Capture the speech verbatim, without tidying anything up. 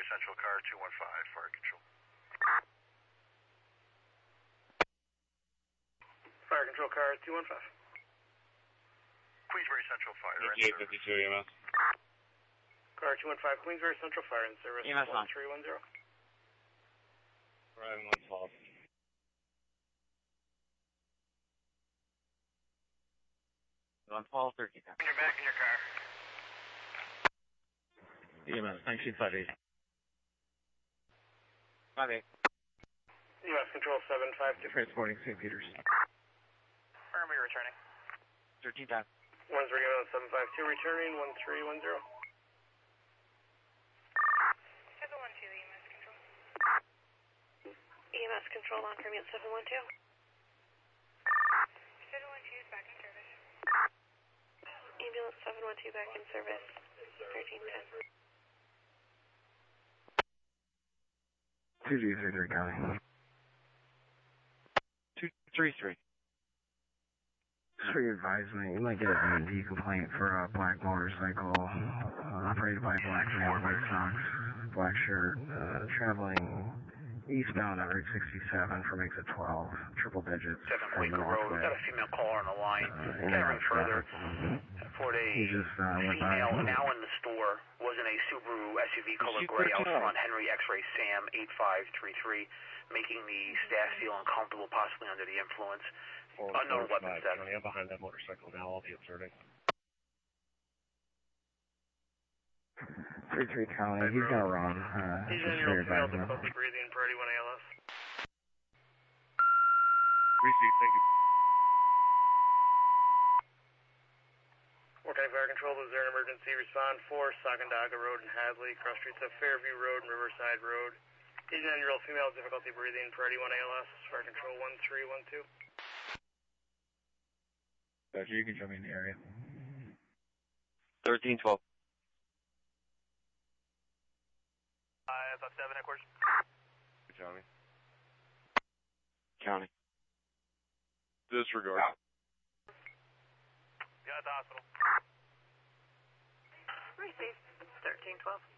Central, car two one five, fire control. Fire control, car two one five. Queensbury Central, fire in eight service. fifty-two E M S. Car two one five, Queensbury Central, fire in service. E M S on. one three one zero. Driving one twelve. one twelve, thirteen. You're back in your car. E M S, nineteen five eight. five eight. U S control seven five two. Transporting Saint Peters. Where are we returning? thirteen time. one three one seven five two, returning one three one zero. seven one two, E M S control. E M S control on from unit seven one two. seven one two is back in service. Ambulance seven one two back in service. thirteen ten. two G three three County. two three three. Just for your advisement, you might get an M and D complaint for a black motorcycle uh, operated by a black male, red socks, black shirt, uh, traveling eastbound on Route sixty-seven from exit twelve, triple digits. Seven from Quaker the Road. We've northway. got a female caller on the line. Uh, in Got and her in out further. traffic. For a He just uh, went by. female now in the store was in a Subaru S U V color she gray put out it on? front. Henry X-ray Sam eight five three three, making the staff feel uncomfortable, possibly under the influence. Unknown weapon status. I'm behind that motorcycle now. I'll be observing. three three County, he's gonna run. Uh, He's just in for your your female advisement. difficulty breathing, priority one A L S. Appreciate it. Thank you. Working fire control, is there an emergency? Respond for Sacandaga Road and Hadley, cross streets of Fairview Road and Riverside Road. eighty-nine-year-old female, difficulty breathing, priority one A L S, fire control one three one two. Gotcha, you can jump in the area. thirteen twelve. Five up seven, headquarters. County. County. Disregard. Got the hospital. Receive thirteen twelve.